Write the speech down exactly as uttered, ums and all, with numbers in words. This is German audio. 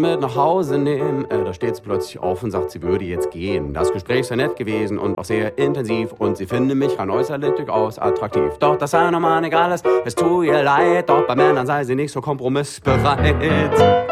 mit nach Hause nehmen. Äh, da steht sie plötzlich auf und sagt, sie würde jetzt gehen. Das Gespräch sei nett gewesen und auch sehr intensiv und sie finde mich rein äußerlich durchaus attraktiv. Doch das sei normal egal ist, es tut ihr leid, doch bei Männern sei sie nicht so kompromissbereit.